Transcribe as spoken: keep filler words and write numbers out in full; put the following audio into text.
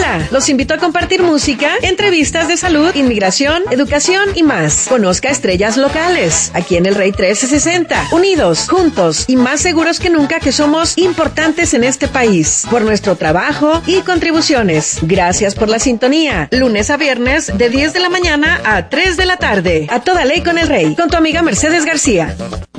Bienvenida. Los invito a compartir música, entrevistas de salud, inmigración, educación y más. Conozca estrellas locales, aquí en el Rey trece sesenta. Unidos, juntos y más seguros que nunca que somos importantes en este país. Por nuestro trabajo y contribuciones. Gracias por la sintonía. Lunes a viernes de diez de la mañana a tres de la tarde. A toda ley con el Rey. Con tu amiga Mercedes García.